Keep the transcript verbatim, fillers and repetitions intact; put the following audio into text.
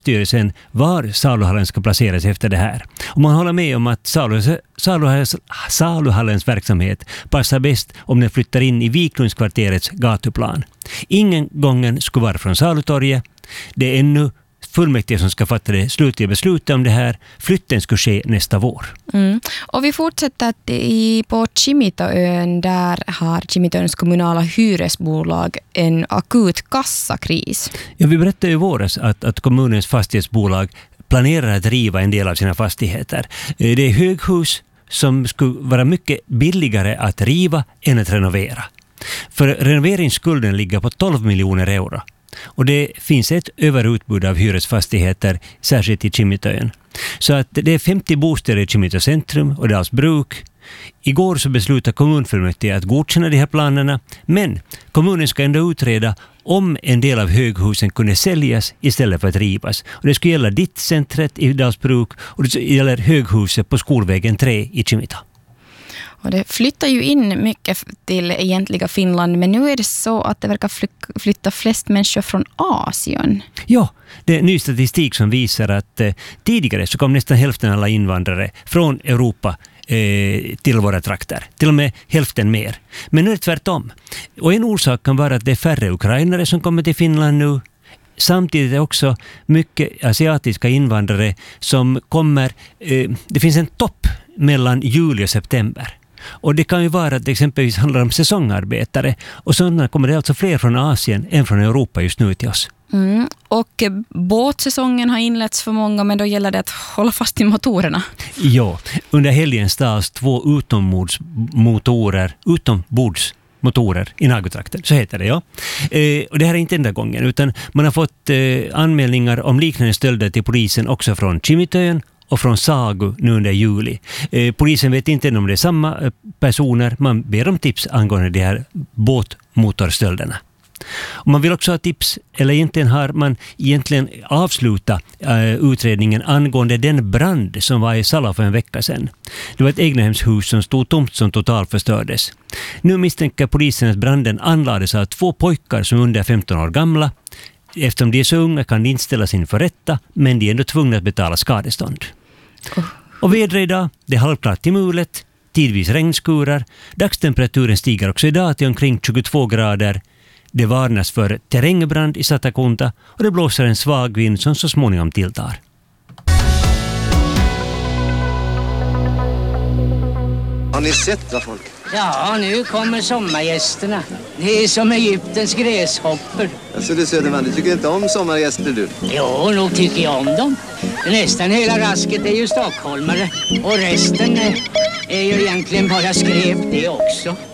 styrelsen var saluhallen ska placeras efter det här. Och man håller med om att salu, saluhallens, saluhallens verksamhet passar bäst om den flyttar in i Viklundskvarterets gatuplan. Ingen gången skulle vara från Salutorget. Det är ännu fullmäktige som ska fatta det slutliga beslutet om det här. Flytten ska ske nästa vår. Mm. Och vi fortsätter att i, på Kimitoön, där har Kimitoöns kommunala hyresbolag en akut kassakris. Ja, vi berättade i våras att, att kommunens fastighetsbolag planerar att riva en del av sina fastigheter. Det är höghus som skulle vara mycket billigare att riva än att renovera. För renoveringsskulden ligger på tolv miljoner euro. Och det finns ett överutbud av hyresfastigheter, särskilt i Kimitoön. Så att det är femtio bostäder i Kimito centrum och Dals bruk. Igår så beslutade kommunfullmäktige att godkänna de här planerna, men kommunen ska ändå utreda om en del av höghusen kunde säljas istället för att rivas. Och det skulle gälla ditt centret i Dals bruk och det gäller höghuset på Skolvägen tre i Kimito. Och det flyttar ju in mycket till egentliga Finland, men nu är det så att det verkar flytta flest människor från Asien. Ja, det är ny statistik som visar att eh, tidigare så kom nästan hälften av alla invandrare från Europa eh, till våra trakter. Till och med hälften mer. Men nu är det tvärtom. Och en orsak kan vara att det är färre ukrainare som kommer till Finland nu. Samtidigt är det också mycket asiatiska invandrare som kommer, eh, det finns en topp mellan juli och september. Och det kan ju vara att det exempelvis handlar om säsongarbetare. Och sådana kommer det alltså fler från Asien än från Europa just nu till oss. Mm. Och båtsäsongen har inletts för många, men då gäller det att hålla fast i motorerna. Ja, under helgen stals två utombordsmotorer, utombordsmotorer i Nagotrakten, så heter det, ja. Eh, och det här är inte enda gången, utan man har fått eh, anmälningar om liknande stölder till polisen också från Kimitoön och från Sagu nu under juli. Eh, polisen vet inte om det är samma eh, personer. Man ber om tips angående de här båtmotorstölderna. Och man vill också ha tips, eller egentligen har man egentligen avslutat eh, utredningen angående den brand som var i Sala för en vecka sedan. Det var ett egnahemshus som stod tomt som totalt förstördes. Nu misstänker polisen att branden anlades av två pojkar som är under femton år gamla. Eftersom de är så unga kan de inte ställas inför rätta, men de är ändå tvungna att betala skadestånd. Oh. Och vädret idag, det är halvklart till mulet, tidvis regnskurar. Dagstemperaturen stiger också idag till omkring tjugotvå grader. Det varnas för terrängbrand i Satakunta och det blåser en svag vind som så småningom tilltar. Har ni sett vad folk? Ja, nu kommer sommargästerna. Det är som Egyptens gräshoppor. Alltså du Söderman, du tycker inte om sommargäster du? Jo, nog tycker jag om dem. Nästan hela rasket är ju stockholmare. Och resten är ju egentligen bara skräp det också.